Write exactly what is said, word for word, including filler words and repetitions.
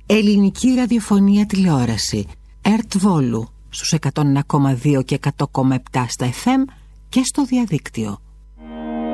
Ελληνική ραδιοφωνία τηλεόραση ΕΡΤ Βόλου στους εκατόν ένα κόμμα δύο και εκατό κόμμα επτά στα εφ εμ και στο διαδίκτυο